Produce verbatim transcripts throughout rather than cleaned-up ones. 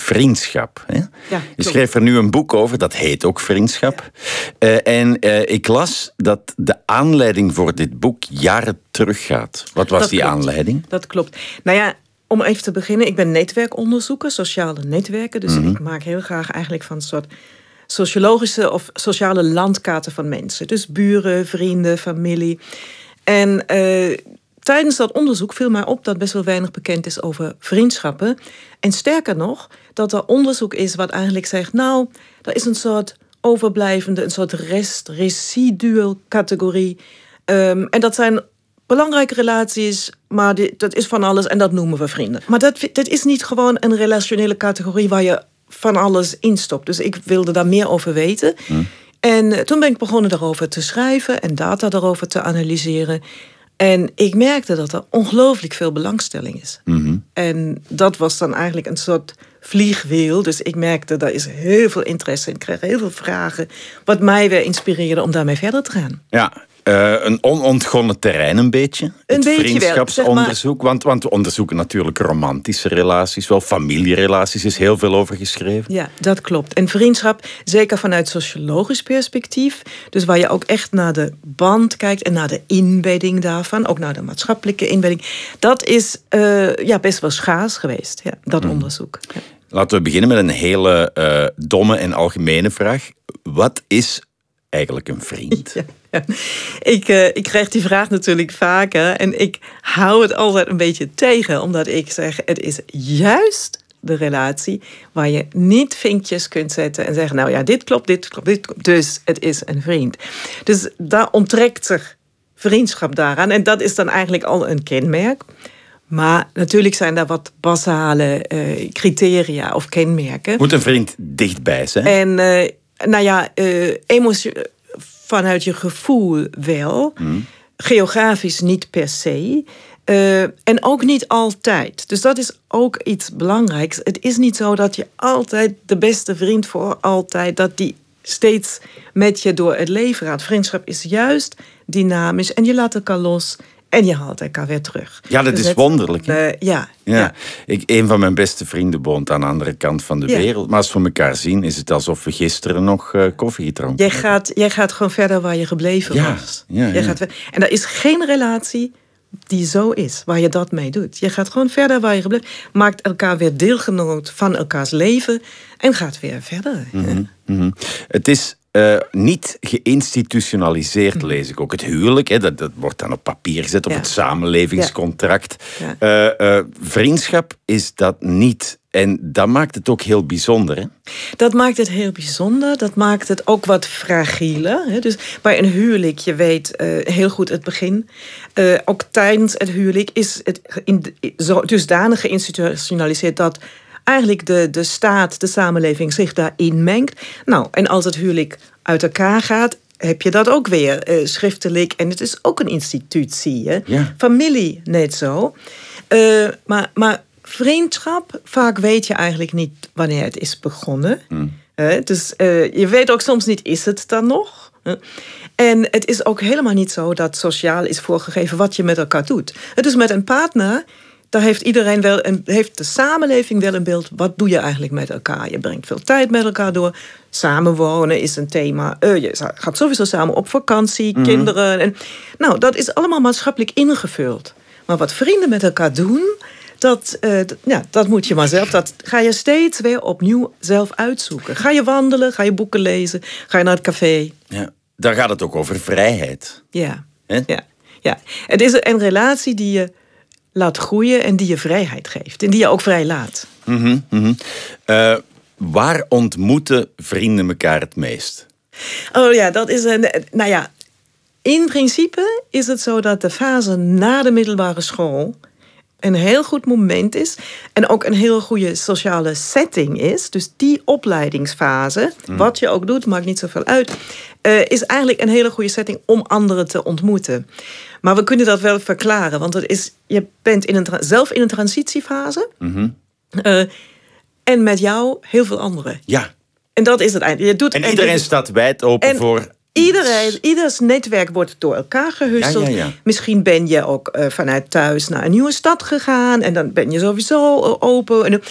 vriendschap. Hè? Ja, je schreef er nu een boek over, dat heet ook Vriendschap. Ja. Uh, en uh, ik las dat de aanleiding voor dit boek jaren teruggaat. Wat was dat die klopt. aanleiding? Dat klopt. Nou ja, om even te beginnen, ik ben netwerkonderzoeker, sociale netwerken. Dus mm-hmm. ik maak heel graag eigenlijk van een soort sociologische of sociale landkaarten van mensen. Dus buren, vrienden, familie. En uh, tijdens dat onderzoek viel mij op dat best wel weinig bekend is over vriendschappen. En sterker nog, dat er onderzoek is wat eigenlijk zegt, nou, er is een soort overblijvende, een soort rest, residueel categorie. Um, en dat zijn belangrijke relaties, maar dit, dat is van alles en dat noemen we vrienden. Maar dat, dat is niet gewoon een relationele categorie waar je van alles instopt. Dus ik wilde daar meer over weten. Hm. En uh, toen ben ik begonnen daarover te schrijven en data daarover te analyseren. En ik merkte dat er ongelooflijk veel belangstelling is. Mm-hmm. En dat was dan eigenlijk een soort vliegwiel. Dus ik merkte, daar is heel veel interesse in. Ik kreeg heel veel vragen, wat mij weer inspireerde om daarmee verder te gaan. Ja, uh, een onontgonnen terrein een beetje. Een het beetje vriendschapsonderzoek. Wel, want, want we onderzoeken natuurlijk romantische relaties, wel familierelaties, is heel veel over geschreven. Ja, dat klopt. En vriendschap, zeker vanuit sociologisch perspectief. Dus waar je ook echt naar de band kijkt en naar de inbedding daarvan. Ook naar de maatschappelijke inbedding. Dat is uh, ja, best wel schaars geweest, ja, dat mm. onderzoek. Ja. Laten we beginnen met een hele uh, domme en algemene vraag. Wat is eigenlijk een vriend? Ja, ja. Ik, uh, ik krijg die vraag natuurlijk vaker. En ik hou het altijd een beetje tegen. Omdat ik zeg, het is juist de relatie waar je niet vinkjes kunt zetten en zeggen, nou ja, dit klopt, dit klopt, dit klopt. Dus het is een vriend. Dus daar onttrekt zich vriendschap daaraan. En dat is dan eigenlijk al een kenmerk. Maar natuurlijk zijn daar wat basale uh, criteria of kenmerken. Moet een vriend dichtbij zijn? En uh, nou ja, uh, emotie, vanuit je gevoel wel. Mm. Geografisch niet per se. Uh, en ook niet altijd. Dus dat is ook iets belangrijks. Het is niet zo dat je altijd de beste vriend voor altijd, dat die steeds met je door het leven gaat. Vriendschap is juist dynamisch en je laat elkaar los. En je haalt elkaar weer terug. Ja, dat dus is het, wonderlijk. Uh, ja, ja. ja. Ik, een van mijn beste vrienden woont aan de andere kant van de ja. wereld. Maar als we elkaar zien, is het alsof we gisteren nog uh, koffie gedronken jij gaat, jij gaat gewoon verder waar je gebleven ja. was. Ja, jij ja. Gaat ver- en er is geen relatie die zo is, waar je dat mee doet. Je gaat gewoon verder waar je gebleven. Maakt elkaar weer deelgenoot van elkaars leven en gaat weer verder. Mm-hmm. Mm-hmm. Het is Uh, niet geïnstitutionaliseerd, lees ik ook. Het huwelijk, hè, dat, dat wordt dan op papier gezet, op ja. het samenlevingscontract. Ja. Ja. Uh, uh, vriendschap is dat niet. En dat maakt het ook heel bijzonder, hè? Dat maakt het heel bijzonder. Dat maakt het ook wat fragieler. Hè? Dus bij een huwelijk, je weet uh, heel goed het begin. Uh, ook tijdens het huwelijk is het in, zo dusdanig geïnstitutionaliseerd dat eigenlijk de, de staat, de samenleving zich daarin mengt. Nou, en als het huwelijk uit elkaar gaat, heb je dat ook weer uh, schriftelijk. En het is ook een institutie. Hè? Ja. Familie, net zo. Uh, maar, maar vriendschap, vaak weet je eigenlijk niet wanneer het is begonnen. Mm. Uh, dus uh, je weet ook soms niet, is het dan nog? Uh, en het is ook helemaal niet zo dat sociaal is voorgegeven wat je met elkaar doet. Het is met een partner. Daar heeft iedereen wel een, heeft de samenleving wel een beeld. Wat doe je eigenlijk met elkaar? Je brengt veel tijd met elkaar door. Samenwonen is een thema. Uh, je gaat sowieso samen op vakantie, mm-hmm. kinderen. En, nou, dat is allemaal maatschappelijk ingevuld. Maar wat vrienden met elkaar doen, dat, uh, d- ja, dat moet je maar zelf. Dat ga je steeds weer opnieuw zelf uitzoeken. Ga je wandelen, ga je boeken lezen, ga je naar het café. Ja, daar gaat het ook over vrijheid. Ja, ja, ja. Het is een relatie die je laat groeien en die je vrijheid geeft. En die je ook vrij laat. Mm-hmm, mm-hmm. Uh, waar ontmoeten vrienden elkaar het meest? Oh ja, dat is een... Nou ja, in principe is het zo dat de fase na de middelbare school een heel goed moment is. En ook een heel goede sociale setting is. Dus die opleidingsfase, mm. wat je ook doet, maakt niet zoveel uit, Uh, is eigenlijk een hele goede setting om anderen te ontmoeten. Maar we kunnen dat wel verklaren. Want het is, je bent in een tra- zelf in een transitiefase. Mm-hmm. Uh, en met jou heel veel anderen. Ja. En dat is het eindelijk. Je doet en iedereen en, staat wijd open voor... Iedereen, ieders netwerk wordt door elkaar gehusteld. Ja, ja, ja. Misschien ben je ook uh, vanuit thuis naar een nieuwe stad gegaan. En dan ben je sowieso open. En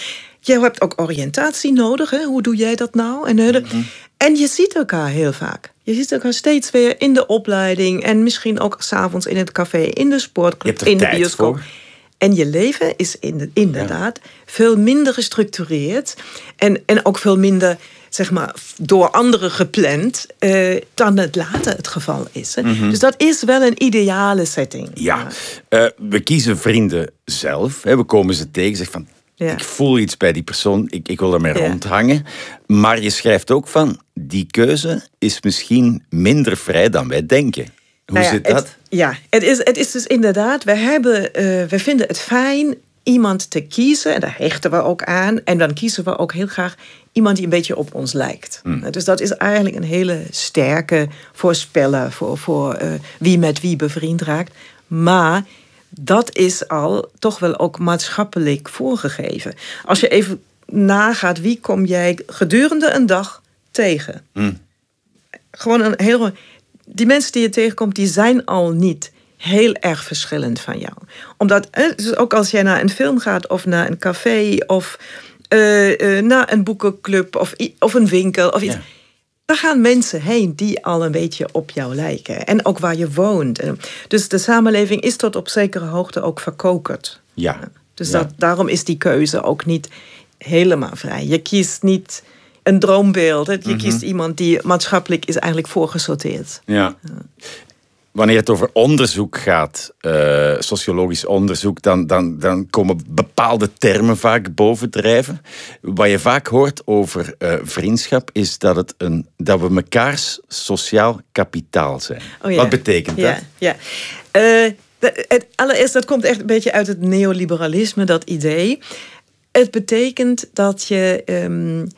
je hebt ook oriëntatie nodig. Hè? Hoe doe jij dat nou? En, mm-hmm. en je ziet elkaar heel vaak. Je ziet elkaar steeds weer in de opleiding. En misschien ook 's avonds in het café, in de sportclub, in de bioscoop. Voor. En je leven is inderdaad ja. veel minder gestructureerd. En, en ook veel minder, zeg maar, door anderen gepland uh, dan het later het geval is. Mm-hmm. Dus dat is wel een ideale setting. Ja, uh, we kiezen vrienden zelf. Hè. We komen ze tegen, zeggen van, ja. ik voel iets bij die persoon, ik, ik wil ermee ja. rondhangen. Maar je schrijft ook van, die keuze is misschien minder vrij dan wij denken. Hoe nou ja, zit dat? Het, ja, het is, het is dus inderdaad, we, hebben, uh, we vinden het fijn iemand te kiezen, en daar hechten we ook aan. En dan kiezen we ook heel graag iemand die een beetje op ons lijkt. Mm. Dus dat is eigenlijk een hele sterke voorspeller voor, voor uh, wie met wie bevriend raakt. Maar dat is al toch wel ook maatschappelijk voorgegeven. Als je even nagaat, wie kom jij gedurende een dag tegen? Mm. Gewoon een heel... Die mensen die je tegenkomt, die zijn al niet heel erg verschillend van jou. Omdat, dus ook als jij naar een film gaat, of naar een café, of uh, uh, naar een boekenclub, of, of een winkel, of iets. Ja. Daar gaan mensen heen die al een beetje op jou lijken. En ook waar je woont. Dus de samenleving is tot op zekere hoogte ook verkokerd. Ja. Dus ja. Dat, daarom is die keuze ook niet helemaal vrij. Je kiest niet een droombeeld. Je mm-hmm. kiest iemand die maatschappelijk is eigenlijk voorgesorteerd. Ja. ja. Wanneer het over onderzoek gaat, uh, sociologisch onderzoek, dan, dan, dan komen bepaalde termen vaak bovendrijven. Wat je vaak hoort over uh, vriendschap is dat, het een, dat we mekaars sociaal kapitaal zijn. Oh ja. Wat betekent dat? Ja, ja. Uh, het allereerst, dat komt echt een beetje uit het neoliberalisme, dat idee. Het betekent dat je Um,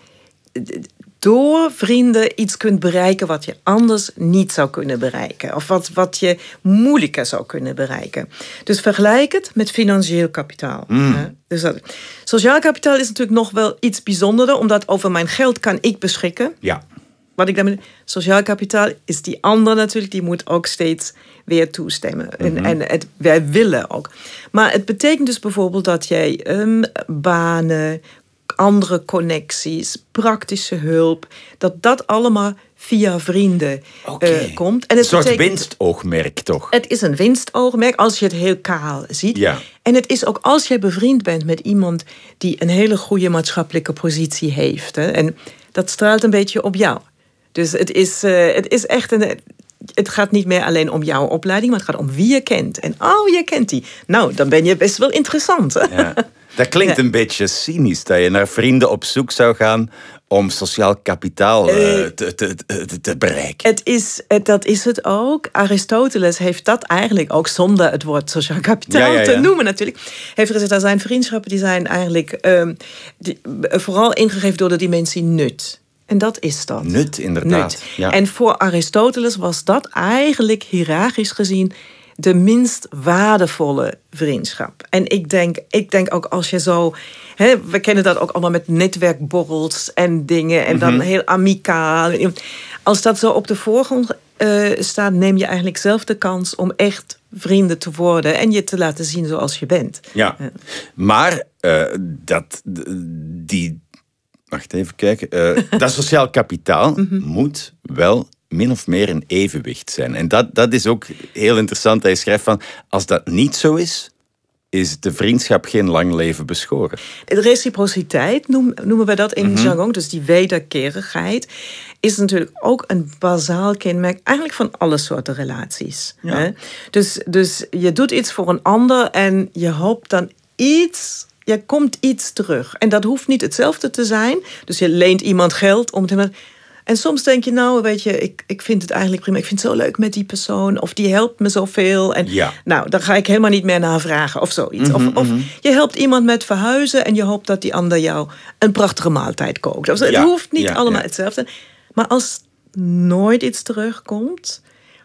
door vrienden iets kunt bereiken wat je anders niet zou kunnen bereiken. Of wat, wat je moeilijker zou kunnen bereiken. Dus vergelijk het met financieel kapitaal. Mm. Ja, dus dat, sociaal kapitaal is natuurlijk nog wel iets bijzonderder, omdat over mijn geld kan ik beschikken. Ja. Wat ik daarmee, sociaal kapitaal is die ander natuurlijk, die moet ook steeds weer toestemmen. Mm-hmm. En, en het, wij willen ook. Maar het betekent dus bijvoorbeeld dat jij um, banen, andere connecties, praktische hulp, dat dat allemaal via vrienden okay. uh, komt. En het een soort betekent, winstoogmerk, toch? Het is een winstoogmerk, als je het heel kaal ziet. Ja. En het is ook als je bevriend bent met iemand die een hele goede maatschappelijke positie heeft. Hè, en dat straalt een beetje op jou. Dus het is, uh, het is echt een... Het gaat niet meer alleen om jouw opleiding, maar het gaat om wie je kent. En oh, je kent die. Nou, dan ben je best wel interessant. Ja. Dat klinkt ja. een beetje cynisch, dat je naar vrienden op zoek zou gaan om sociaal kapitaal uh, te, te, te, te bereiken. Het is, het, dat is het ook. Aristoteles heeft dat eigenlijk ook, zonder het woord sociaal kapitaal ja, ja, ja. te noemen natuurlijk, heeft gezegd dat zijn vriendschappen die zijn eigenlijk um, die, vooral ingegeven door de dimensie nut. En dat is dat. Nut, inderdaad. Nut. Ja. En voor Aristoteles was dat eigenlijk hiërarchisch gezien de minst waardevolle vriendschap. En ik denk, ik denk ook als je zo... Hè, we kennen dat ook allemaal met netwerkborrels en dingen. En dan mm-hmm. heel amicaal. Als dat zo op de voorgrond uh, staat, neem je eigenlijk zelf de kans om echt vrienden te worden en je te laten zien zoals je bent. Ja, uh. maar uh, dat die... Wacht even kijken. Uh, dat sociaal kapitaal mm-hmm. moet wel min of meer in evenwicht zijn. En dat, dat is ook heel interessant. Hij schrijft van, als dat niet zo is, is de vriendschap geen lang leven beschoren. De reciprociteit noem, noemen we dat in mm-hmm. jargon. Dus die wederkerigheid is natuurlijk ook een bazaal kenmerk eigenlijk van alle soorten relaties. Ja. Hè? Dus, dus je doet iets voor een ander en je hoopt dan iets... Je komt iets terug. En dat hoeft niet hetzelfde te zijn. Dus je leent iemand geld om te... En soms denk je, nou, weet je, ik, ik vind het eigenlijk prima. Ik vind het zo leuk met die persoon. Of die helpt me zoveel. En ja. nou, daar ga ik helemaal niet meer naar vragen of zoiets. Mm-hmm, of, of mm-hmm. je helpt iemand met verhuizen en je hoopt dat die ander jou een prachtige maaltijd kookt. Of zo. Ja. Het hoeft niet ja, allemaal ja. hetzelfde. Maar als nooit iets terugkomt,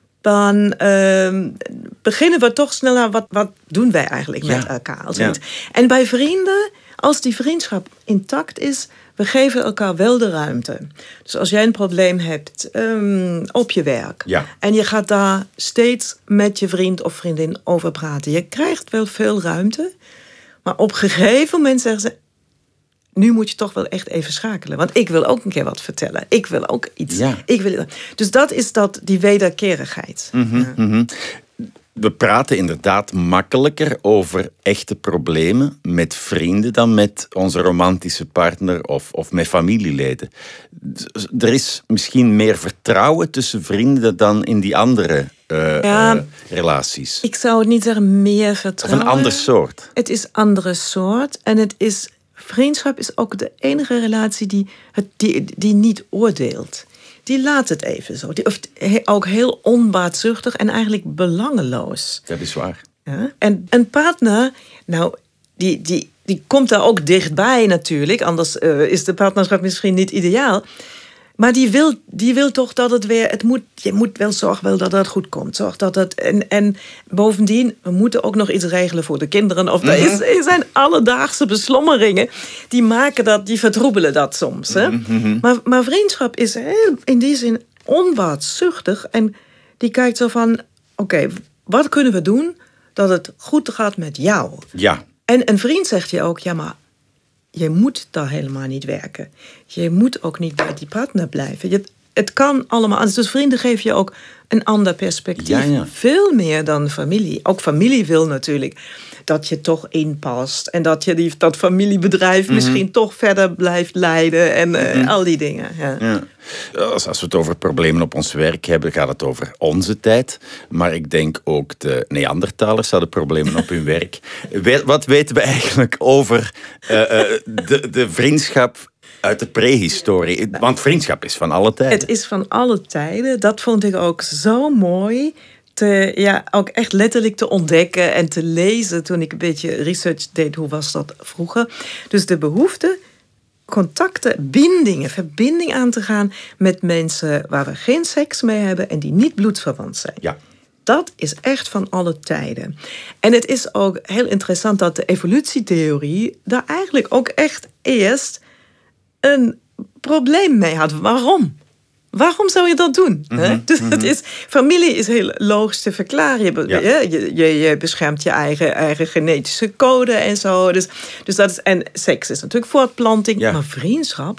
dan uh, beginnen we toch sneller, wat, wat doen wij eigenlijk ja. met elkaar? Ja. En bij vrienden, als die vriendschap intact is, we geven elkaar wel de ruimte. Dus als jij een probleem hebt um, op je werk, ja. en je gaat daar steeds met je vriend of vriendin over praten, je krijgt wel veel ruimte, maar op een gegeven moment zeggen ze, nu moet je toch wel echt even schakelen. Want ik wil ook een keer wat vertellen. Ik wil ook iets. Ja. Ik wil, dus dat is dat, die wederkerigheid. Mm-hmm, ja. mm-hmm. We praten inderdaad makkelijker over echte problemen met vrienden dan met onze romantische partner of, of met familieleden. Er is misschien meer vertrouwen tussen vrienden dan in die andere uh, ja, uh, relaties. Ik zou het niet zeggen meer vertrouwen. Of een ander soort. Het is een andere soort. En het is, vriendschap is ook de enige relatie die, die, die niet oordeelt. Die laat het even zo. Die, of, ook heel onbaatzuchtig en eigenlijk belangeloos. Dat is waar. Ja? En een partner, nou, die, die, die komt daar ook dichtbij natuurlijk. Anders uh, is de partnerschap misschien niet ideaal. Maar die wil, die wil toch dat het weer... Het moet, je moet wel zorgen wel dat het goed komt. Zorg dat het, en, en bovendien, we moeten ook nog iets regelen voor de kinderen. Of mm-hmm. er, is, er zijn alledaagse beslommeringen. Die maken dat, die vertroebelen dat soms. Hè? Mm-hmm. Maar, maar vriendschap is heel, in die zin onbaatzuchtig. En die kijkt zo van... Oké, okay, wat kunnen we doen dat het goed gaat met jou? Ja. En een vriend zegt je ook, ja maar... Je moet daar helemaal niet werken. Je moet ook niet bij die partner blijven. Je, het kan allemaal. Dus vrienden geven je ook een ander perspectief. Ja, ja. Veel meer dan familie. Ook familie wil natuurlijk dat je toch inpast. En dat je die, dat familiebedrijf mm-hmm. misschien toch verder blijft leiden. En uh, mm-hmm. al die dingen. Ja. Ja. Als, als we het over problemen op ons werk hebben, gaat het over onze tijd. Maar ik denk ook de Neandertalers hadden problemen op hun werk. Wat weten we eigenlijk over uh, uh, de, de vriendschap uit de prehistorie? Want vriendschap is van alle tijden. Het is van alle tijden. Dat vond ik ook zo mooi. Te, ja, ook echt letterlijk te ontdekken en te lezen toen ik een beetje research deed. Hoe was dat vroeger? Dus de behoefte, contacten, bindingen, verbinding aan te gaan met mensen waar we geen seks mee hebben en die niet bloedverwant zijn. Ja. Dat is echt van alle tijden. En het is ook heel interessant dat de evolutietheorie daar eigenlijk ook echt eerst een probleem mee had. Waarom? Waarom zou je dat doen? Mm-hmm, dus mm-hmm. het is, familie is heel logisch te verklaren. Je, ja. je, je, je beschermt je eigen, eigen genetische code en zo. Dus, dus dat is, en seks is natuurlijk voortplanting, ja. maar vriendschap.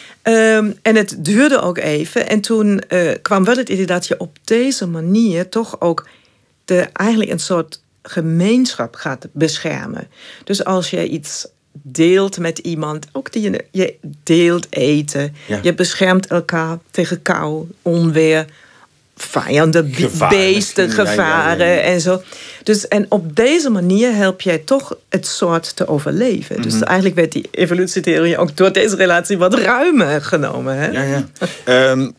Um, en het duurde ook even. En toen uh, kwam wel het idee dat je op deze manier toch ook de, eigenlijk een soort gemeenschap gaat beschermen. Dus als je iets deelt met iemand, ook die je, je deelt eten. Ja. Je beschermt elkaar tegen kou, onweer, vijanden, Gevaar, beesten, gevaren ja, ja, ja. en zo. Dus, en op deze manier help jij toch het soort te overleven. Mm-hmm. Dus eigenlijk werd die evolutietheorie ook door deze relatie wat ruimer genomen. Hè? Ja, ja. um,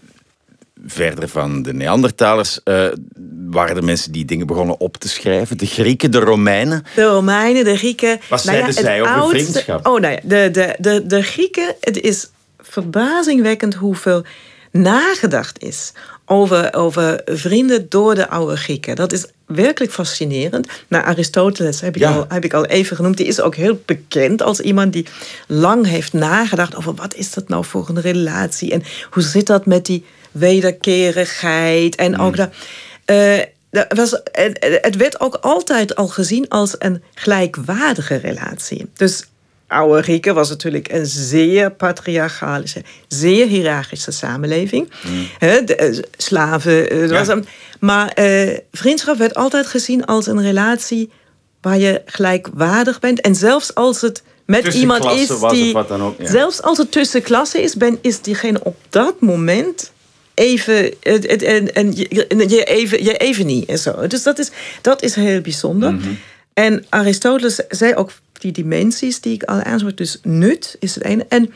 verder van de Neandertalers uh, waren er mensen die dingen begonnen op te schrijven. De Grieken, de Romeinen. De Romeinen, de Grieken. Wat nou zeiden ja, zij over oudste, vriendschap? Oh, nou ja, de, de, de, de Grieken, het is verbazingwekkend hoeveel nagedacht is over, over vrienden door de oude Grieken. Dat is werkelijk fascinerend. Nou, Aristoteles heb ik, ja. al, heb ik al even genoemd. Die is ook heel bekend als iemand die lang heeft nagedacht over wat is dat nou voor een relatie en hoe zit dat met die wederkerigheid en ook dat. Uh, dat was, het, het werd ook altijd al gezien als een gelijkwaardige relatie. Dus oude Grieken was natuurlijk een zeer patriarchalische, zeer hiërarchische samenleving. Mm. He, de, uh, slaven. Uh, ja. was een, maar uh, vriendschap werd altijd gezien als een relatie waar je gelijkwaardig bent. En zelfs als het met iemand is die, wat dan ook, ja. zelfs als het tussen klassen is, ben, is diegene op dat moment even en, en je, je even je even niet en zo. Dus dat is dat is heel bijzonder. Mm-hmm. En Aristoteles zei ook die dimensies die ik al aansprak. Dus nut is het ene. En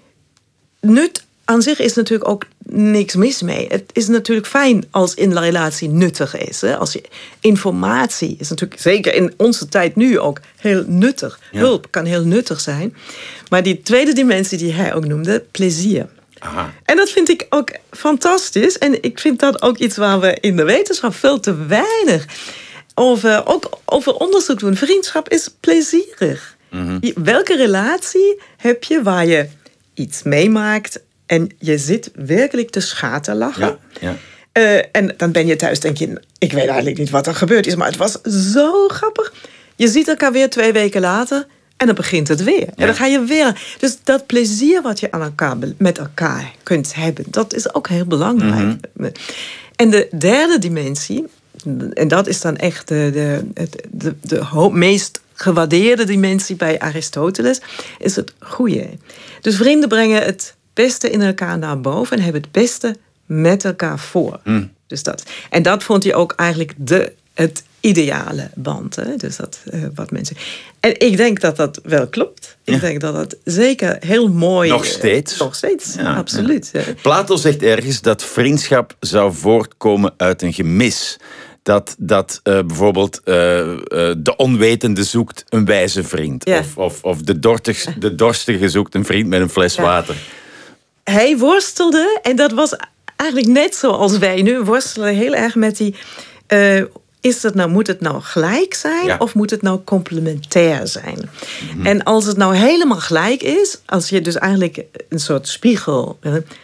nut aan zich is natuurlijk ook niks mis mee. Het is natuurlijk fijn als in de relatie nuttig is. Hè? Als je, informatie is natuurlijk zeker in onze tijd nu ook heel nuttig. Ja. Hulp kan heel nuttig zijn. Maar die tweede dimensie die hij ook noemde, plezier. Aha. En dat vind ik ook fantastisch. En ik vind dat ook iets waar we in de wetenschap veel te weinig over, ook over onderzoek doen. Vriendschap is plezierig. Mm-hmm. Welke relatie heb je waar je iets meemaakt en je zit werkelijk te schaterlachen? Ja, ja. Uh, en dan ben je thuis, denk je, ik weet eigenlijk niet wat er gebeurd is, maar het was zo grappig. Je ziet elkaar weer twee weken later En dan begint het weer. Ja. En dan ga je weer. Dus dat plezier wat je aan elkaar, met elkaar kunt hebben, dat is ook heel belangrijk. Mm-hmm. En de derde dimensie, en dat is dan echt de, de, de, de, de meest gewaardeerde dimensie bij Aristoteles, is het goede. Dus vrienden brengen het beste in elkaar naar boven en hebben het beste met elkaar voor. Mm. Dus dat. En dat vond hij ook eigenlijk de, het ideale band. Hè? Dus dat uh, wat mensen. En ik denk dat dat wel klopt. Ik ja. denk dat dat zeker heel mooi. Nog steeds. Uh, nog steeds, ja, absoluut. Ja. Plato zegt ergens dat vriendschap zou voortkomen uit een gemis. Dat, dat uh, bijvoorbeeld uh, uh, de onwetende zoekt een wijze vriend. Ja. Of, of, of de, dortig, de dorstige zoekt een vriend met een fles ja. water. Hij worstelde, en dat was eigenlijk net zoals wij nu, worstelen heel erg met die. Uh, is het nou, moet het nou gelijk zijn ja. of moet het nou complementair zijn? Mm-hmm. En als het nou helemaal gelijk is, als je dus eigenlijk een soort spiegel.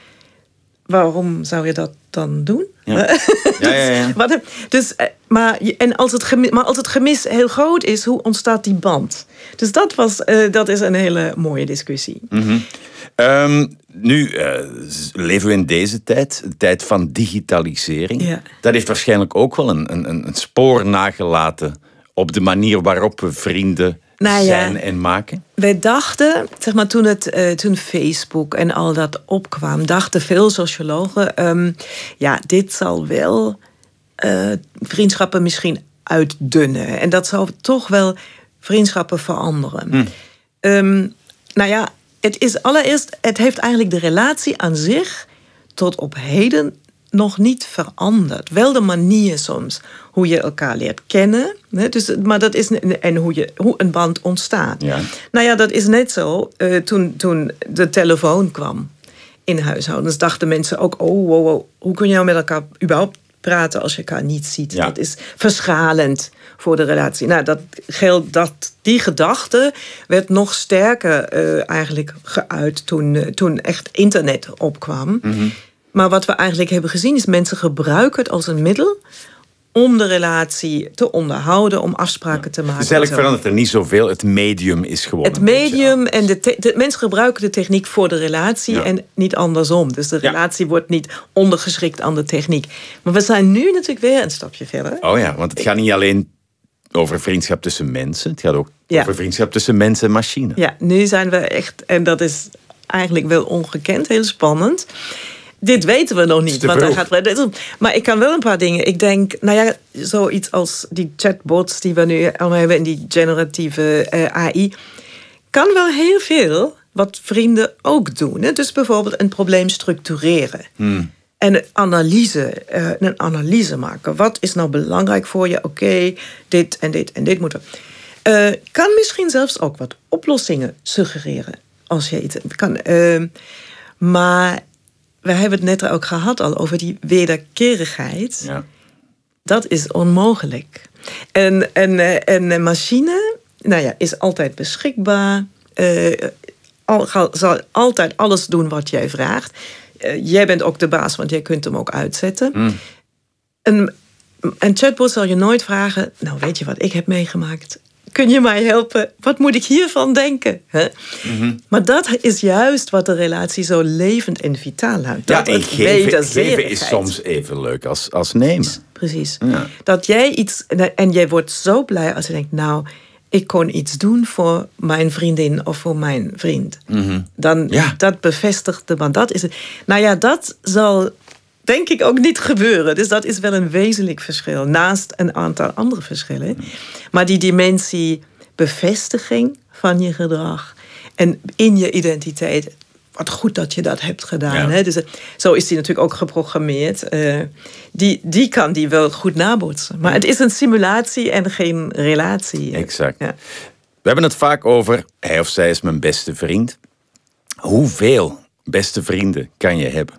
Waarom zou je dat dan doen? Ja. Ja, ja, ja. Wat, dus, maar, en als het gemis, maar als het gemis heel groot is, hoe ontstaat die band? Dus dat, was, uh, dat is een hele mooie discussie. Mm-hmm. Um, nu uh, leven we in deze tijd, de tijd van digitalisering. Ja. Dat heeft waarschijnlijk ook wel een, een, een spoor nagelaten op de manier waarop we vrienden nou ja, zijn en maken. Wij dachten, zeg maar, toen, het, uh, toen Facebook en al dat opkwam, dachten veel sociologen, um, ja, dit zal wel uh, vriendschappen misschien uitdunnen. En dat zal toch wel vriendschappen veranderen. Hm. Um, nou ja, het is allereerst, het heeft eigenlijk de relatie aan zich tot op heden nog niet veranderd. Wel de manier soms hoe je elkaar leert kennen. Hè? Dus, maar dat is, en hoe, je, hoe een band ontstaat. Ja. Nou ja, dat is net zo. Uh, toen, toen de telefoon kwam in huishoudens, dachten mensen ook, oh, wow, wow, hoe kun je nou met elkaar überhaupt praten als je elkaar niet ziet? Ja. Dat is verschalend voor de relatie. Nou, dat geldt, dat, die gedachte werd nog sterker uh, eigenlijk geuit toen, uh, toen echt internet opkwam. Mm-hmm. Maar wat we eigenlijk hebben gezien is, mensen gebruiken het als een middel om de relatie te onderhouden, om afspraken ja. te maken. Dus eigenlijk verandert er niet zoveel. Het medium is gewoon Het medium en de, te- de mensen gebruiken de techniek voor de relatie ja. en niet andersom. Dus de ja. relatie wordt niet ondergeschikt aan de techniek. Maar we zijn nu natuurlijk weer een stapje verder. Oh ja, want het gaat niet alleen over vriendschap tussen mensen. Het gaat ook ja. over vriendschap tussen mensen en machine. Ja, nu zijn we echt, en dat is eigenlijk wel ongekend, heel spannend. Dit weten we nog niet. Want daar gaat, maar ik kan wel een paar dingen. Ik denk, nou ja, zoiets als die chatbots die we nu allemaal hebben en die generatieve uh, A I, kan wel heel veel wat vrienden ook doen. Hè? Dus bijvoorbeeld een probleem structureren. Hmm. En een analyse, uh, een analyse maken. Wat is nou belangrijk voor je? Oké, okay, dit en dit en dit moeten. Uh, kan misschien zelfs ook wat oplossingen suggereren. Als je iets kan. Uh, maar we hebben het net ook gehad al over die wederkerigheid. Ja. Dat is onmogelijk. En, en, en een machine, nou ja, is altijd beschikbaar. Uh, al, zal altijd alles doen wat jij vraagt. Uh, jij bent ook de baas, want jij kunt hem ook uitzetten. Mm. Een, een chatbot zal je nooit vragen, nou weet je wat ik heb meegemaakt? Kun je mij helpen? Wat moet ik hiervan denken? Huh? Mm-hmm. Maar dat is juist wat de relatie zo levend en vitaal houdt. Ja, en geven, geven is soms even leuk als, als nemen. Precies. Ja. Dat jij iets, en jij wordt zo blij als je denkt, nou, ik kon iets doen voor mijn vriendin of voor mijn vriend. Mm-hmm. Dan, ja. Dat bevestigt de band. Dat is het. Nou ja, dat zal denk ik ook niet gebeuren. Dus dat is wel een wezenlijk verschil. Naast een aantal andere verschillen. Maar die dimensie bevestiging van je gedrag en in je identiteit. Wat goed dat je dat hebt gedaan. Ja. Hè? Dus, zo is die natuurlijk ook geprogrammeerd. Uh, die, die kan die wel goed nabootsen. Maar het is een simulatie en geen relatie. Exact. Ja. We hebben het vaak over, hij of zij is mijn beste vriend. Hoeveel beste vrienden kan je hebben?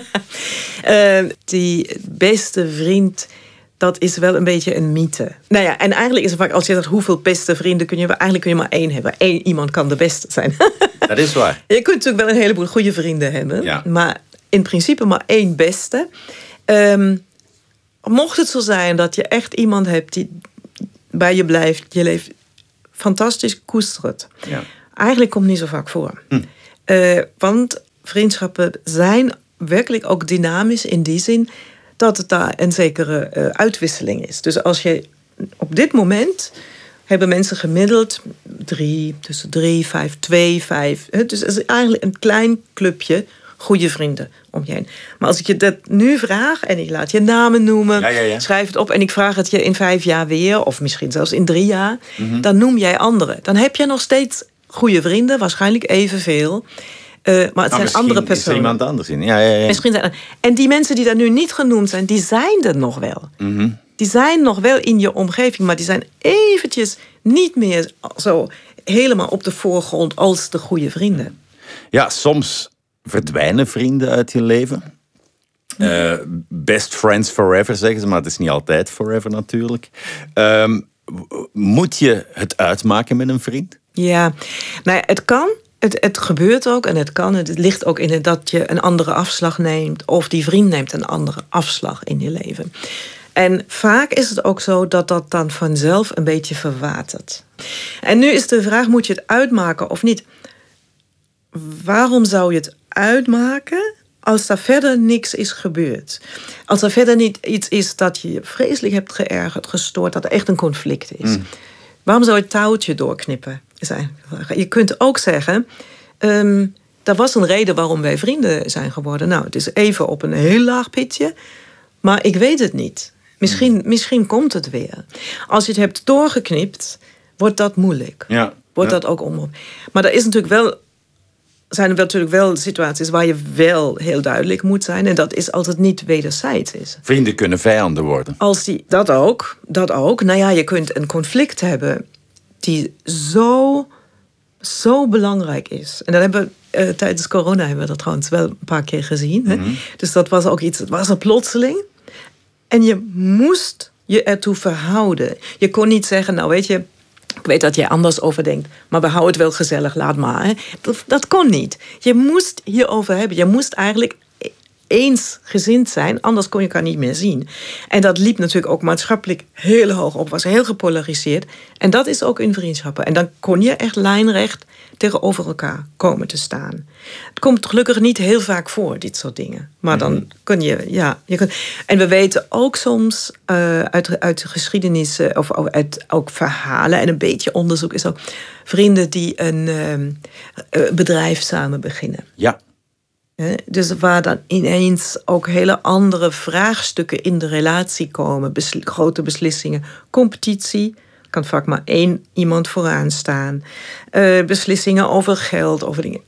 uh, die beste vriend, dat is wel een beetje een mythe. Nou ja, en eigenlijk is het vaak, als je zegt hoeveel beste vrienden kun je hebben, eigenlijk kun je maar één hebben. Eén iemand kan de beste zijn. Dat is waar. Je kunt natuurlijk wel een heleboel goede vrienden hebben, ja. Maar in principe maar één beste. Um, mocht het zo zijn dat je echt iemand hebt die bij je blijft, je leeft fantastisch, koester het. Ja. Eigenlijk komt het niet zo vaak voor. Hm. Uh, want vriendschappen zijn werkelijk ook dynamisch in die zin dat het daar een zekere uh, uitwisseling is. Dus als je op dit moment hebben mensen gemiddeld drie, tussen drie, vijf, twee, vijf. Hè? Dus het is eigenlijk een klein clubje goede vrienden om je heen. Maar als ik je dat nu vraag en ik laat je namen noemen, ja, ja, ja. schrijf het op en ik vraag het je in vijf jaar weer, of misschien zelfs in drie jaar, mm-hmm. dan noem jij anderen. Dan heb je nog steeds goede vrienden, waarschijnlijk evenveel. Uh, maar het nou, zijn andere personen. Is er iemand anders in. Ja, ja, ja. Misschien zijn er, en die mensen die daar nu niet genoemd zijn, die zijn er nog wel. Mm-hmm. Die zijn nog wel in je omgeving, maar die zijn eventjes niet meer zo helemaal op de voorgrond als de goede vrienden. Ja, soms verdwijnen vrienden uit je leven. Uh, best friends forever, zeggen ze, maar het is niet altijd forever natuurlijk. Um, moet je het uitmaken met een vriend? Ja, nou ja, het kan. Het, het gebeurt ook en het kan. Het ligt ook in het dat je een andere afslag neemt of die vriend neemt een andere afslag in je leven. En vaak is het ook zo dat dat dan vanzelf een beetje verwatert. En nu is de vraag, moet je het uitmaken of niet? Waarom zou je het uitmaken als er verder niks is gebeurd? Als er verder niet iets is dat je je vreselijk hebt geërgerd, gestoord, dat er echt een conflict is. Mm. Waarom zou je het touwtje doorknippen? Is eigenlijk de vraag. Je kunt ook zeggen, um, er was een reden waarom wij vrienden zijn geworden. Nou, het is even op een heel laag pitje, maar ik weet het niet. Misschien, mm. misschien komt het weer. Als je het hebt doorgeknipt, wordt dat moeilijk. Ja. Wordt ja. dat ook om. Maar er is natuurlijk wel, zijn er natuurlijk wel situaties waar je wel heel duidelijk moet zijn. En dat is als het niet wederzijds is. Vrienden kunnen vijanden worden. Als die, dat ook, dat ook. Nou ja, je kunt een conflict hebben die zo, zo belangrijk is. En dat hebben we, uh, tijdens corona hebben we dat trouwens wel een paar keer gezien. Hè? Mm-hmm. Dus dat was ook iets, het was een plotseling. En je moest je ertoe verhouden. Je kon niet zeggen, nou weet je, ik weet dat jij anders over denkt, maar we houden het wel gezellig, laat maar. Hè? Dat, dat kon niet. Je moest hierover hebben. Je moest eigenlijk eensgezind zijn, anders kon je elkaar niet meer zien. En dat liep natuurlijk ook maatschappelijk heel hoog op, was heel gepolariseerd. En dat is ook in vriendschappen. En dan kon je echt lijnrecht tegenover elkaar komen te staan. Het komt gelukkig niet heel vaak voor, dit soort dingen. Maar dan kun je, ja... Je kun, en we weten ook soms uh, uit, uit de geschiedenis, uh, of uit ook verhalen en een beetje onderzoek is ook vrienden die een uh, bedrijf samen beginnen. Ja. Dus waar dan ineens ook hele andere vraagstukken in de relatie komen. Besl- grote beslissingen. Competitie. Kan vaak maar één iemand vooraan staan. Uh, beslissingen over geld, over dingen.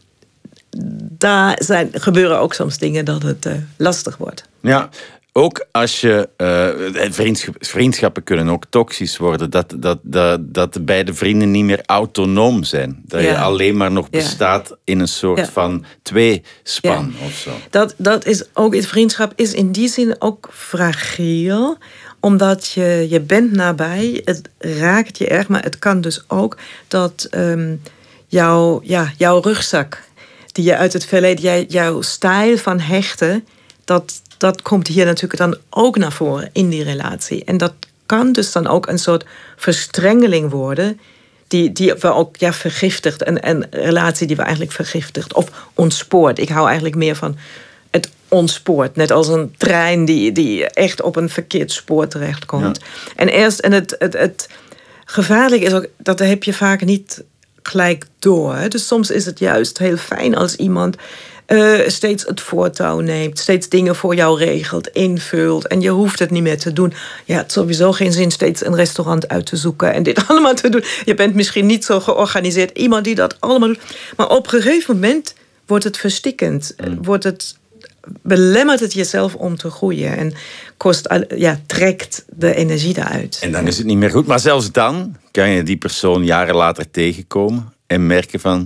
Daar zijn, gebeuren ook soms dingen dat het uh, lastig wordt. Ja, ook als je... Uh, vriendschap, vriendschappen kunnen ook toxisch worden. Dat, dat, dat, dat de beide vrienden niet meer autonoom zijn. Dat ja. je alleen maar nog bestaat ja. in een soort ja. van tweespan ja. of zo. Dat, dat is ook... Vriendschap is in die zin ook fragiel. Omdat je, je bent nabij. Het raakt je erg. Maar het kan dus ook dat um, jouw, ja, jouw rugzak... die je uit het verleden... Jij, jouw stijl van hechten... dat Dat komt hier natuurlijk dan ook naar voren in die relatie. En dat kan dus dan ook een soort verstrengeling worden... die, die we ook ja, vergiftigt. Een, een relatie die we eigenlijk vergiftigt. Of ontspoort. Ik hou eigenlijk meer van het ontspoort. Net als een trein die, die echt op een verkeerd spoor terechtkomt. Ja. En eerst, en het, het, het gevaarlijke is ook... dat heb je vaak niet gelijk door. Hè? Dus soms is het juist heel fijn als iemand... Uh, steeds het voortouw neemt, steeds dingen voor jou regelt, invult... en je hoeft het niet meer te doen. Je hebt sowieso geen zin steeds een restaurant uit te zoeken... en dit allemaal te doen. Je bent misschien niet zo georganiseerd. Iemand die dat allemaal doet. Maar op een gegeven moment wordt het verstikkend. Mm. Wordt het, belemmert het jezelf om te groeien... en kost, ja, trekt de energie eruit. En dan is het niet meer goed. Maar zelfs dan kan je die persoon jaren later tegenkomen... en merken van...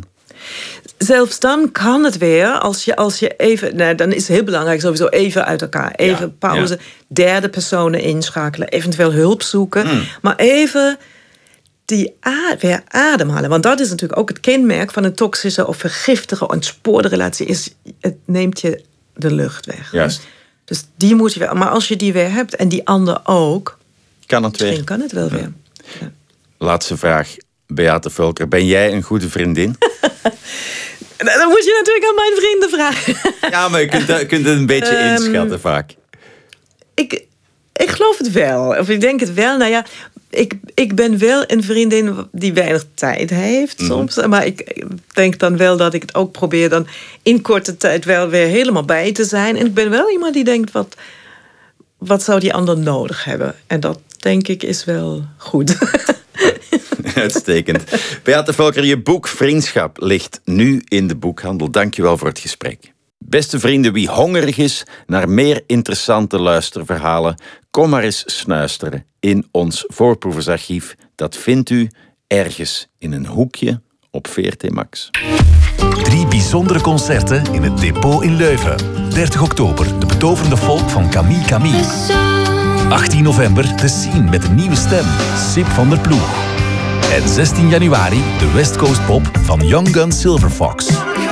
Zelfs dan kan het weer, als je, als je even... Nou, dan is het heel belangrijk sowieso even uit elkaar. Even ja, pauze, ja. derde personen inschakelen. Eventueel hulp zoeken. Mm. Maar even die a- weer ademhalen. Want dat is natuurlijk ook het kenmerk van een toxische... of vergiftige, ontspoorde relatie. Is, het neemt je de lucht weg. Juist. Dus die moet je weer... Maar als je die weer hebt en die ander ook... Kan het misschien weer. kan het wel ja. weer. Ja. Laatste vraag. Beate Völker, ben jij een goede vriendin? Dan moet je natuurlijk aan mijn vrienden vragen. Ja, maar je kunt, je kunt het een beetje um, inschatten vaak. Ik, ik geloof het wel. Of ik denk het wel. Nou ja, ik, ik ben wel een vriendin die weinig tijd heeft soms. Mm. Maar ik denk dan wel dat ik het ook probeer dan in korte tijd wel weer helemaal bij te zijn. En ik ben wel iemand die denkt, wat, wat zou die ander nodig hebben? En dat denk ik is wel goed. Uitstekend. Beate Völker, je boek Vriendschap ligt nu in de boekhandel. Dank je wel voor het gesprek. Beste vrienden, wie hongerig is naar meer interessante luisterverhalen, kom maar eens snuisteren in ons voorproeversarchief. Dat vindt u ergens in een hoekje op V R T Max. Drie bijzondere concerten in het Depot in Leuven. dertig oktober, de betoverende folk van Camille Camille. achttien november, de Scene met een nieuwe stem, Sip van der Ploeg. En zestien januari, de West Coast Pop van Young Gun Silver Fox.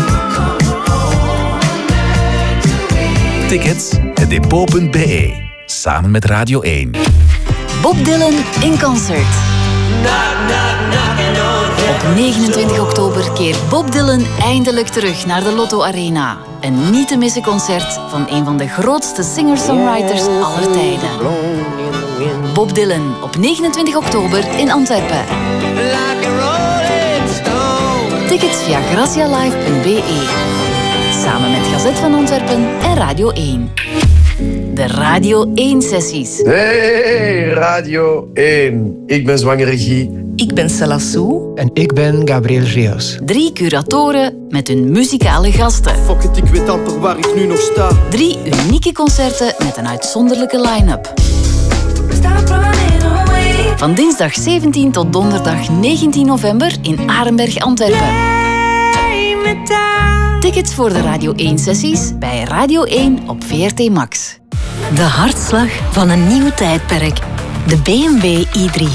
Tickets, het depot punt b e. Samen met Radio één. Bob Dylan in concert. Op negenentwintig oktober keert Bob Dylan eindelijk terug naar de Lotto Arena. Een niet te missen concert van een van de grootste singer-songwriters aller tijden. Bob Dylan op negenentwintig oktober in Antwerpen. Tickets via grazialive punt b e. Samen met Gazet van Antwerpen en Radio één. De Radio één-sessies. Hey, Radio één. Ik ben zwangere Guy. Ik ben Cella Sou. En ik ben Gabriel Rios. Drie curatoren met hun muzikale gasten. Fuck it, ik weet amper waar ik nu nog sta. Drie unieke concerten met een uitzonderlijke line-up. Van dinsdag zeventien tot donderdag negentien november in Arenberg, Antwerpen. Tickets voor de Radio één-sessies bij Radio één op V R T Max. De hartslag van een nieuw tijdperk. De B M W i drie.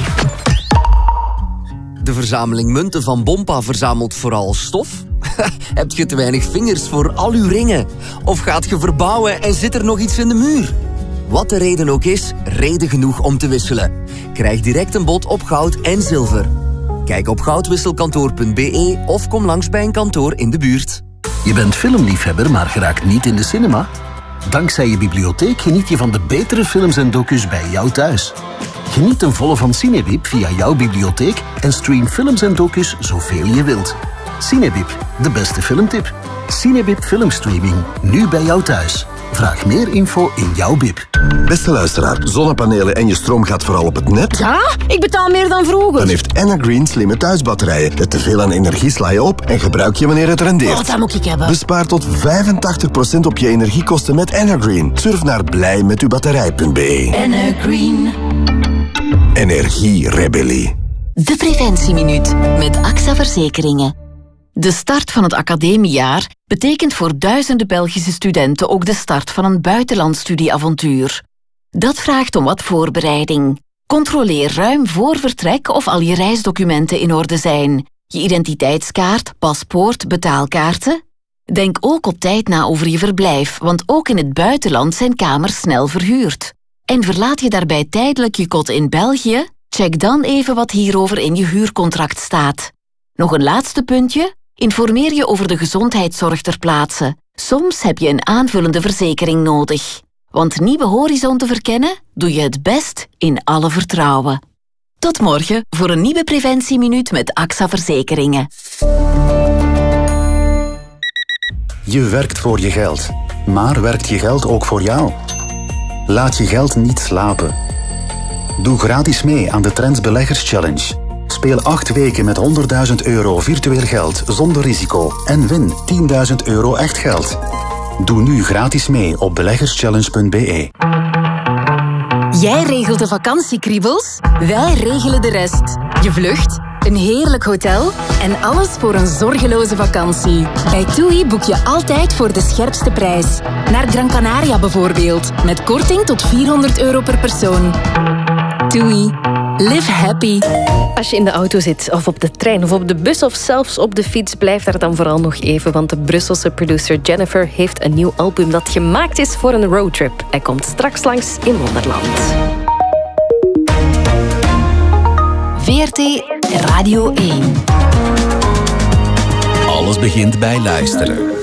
De verzameling munten van Bompa verzamelt vooral stof? Heb je te weinig vingers voor al uw ringen? Of gaat je verbouwen en zit er nog iets in de muur? Wat de reden ook is, reden genoeg om te wisselen. Krijg direct een bod op goud en zilver. Kijk op goudwisselkantoor punt b e of kom langs bij een kantoor in de buurt. Je bent filmliefhebber, maar geraakt niet in de cinema? Dankzij je bibliotheek geniet je van de betere films en docus bij jou thuis. Geniet ten volle van Cinebib via jouw bibliotheek en stream films en docus zoveel je wilt. Cinebib, de beste filmtip. Cinebib filmstreaming, nu bij jou thuis. Vraag meer info in jouw bib. Beste luisteraar, zonnepanelen en je stroom gaat vooral op het net? Ja, ik betaal meer dan vroeger. Dan heeft Energreen slimme thuisbatterijen. Let te veel aan energie sla je op en gebruik je wanneer het rendeert. Oh, dat moet ik hebben. Bespaar tot vijfentachtig procent op je energiekosten met Energreen. Surf naar blij met uw batterij punt b e. Energreen. Energierebellie. De Preventieminuut met A X A Verzekeringen. De start van het academiejaar betekent voor duizenden Belgische studenten ook de start van een buitenlandstudieavontuur. Dat vraagt om wat voorbereiding. Controleer ruim voor vertrek of al je reisdocumenten in orde zijn. Je identiteitskaart, paspoort, betaalkaarten. Denk ook op tijd na over je verblijf, want ook in het buitenland zijn kamers snel verhuurd. En verlaat je daarbij tijdelijk je kot in België? Check dan even wat hierover in je huurcontract staat. Nog een laatste puntje? Informeer je over de gezondheidszorg ter plaatse. Soms heb je een aanvullende verzekering nodig. Want nieuwe horizon te verkennen, doe je het best in alle vertrouwen. Tot morgen voor een nieuwe Preventieminuut met A X A Verzekeringen. Je werkt voor je geld, maar werkt je geld ook voor jou? Laat je geld niet slapen. Doe gratis mee aan de Trends Beleggers Challenge. Speel acht weken met honderdduizend euro virtueel geld zonder risico en win tienduizend euro echt geld. Doe nu gratis mee op beleggerschallenge punt b e. Jij regelt de vakantiekriebels, wij regelen de rest. Je vlucht, een heerlijk hotel en alles voor een zorgeloze vakantie. Bij TUI boek je altijd voor de scherpste prijs. Naar Gran Canaria bijvoorbeeld, met korting tot vierhonderd euro per persoon. TUI. Live happy. Als je in de auto zit, of op de trein, of op de bus, of zelfs op de fiets, blijf daar dan vooral nog even, want de Brusselse producer Jennifer heeft een nieuw album dat gemaakt is voor een roadtrip. Hij komt straks langs in Wonderland. V R T Radio één. Alles begint bij luisteren.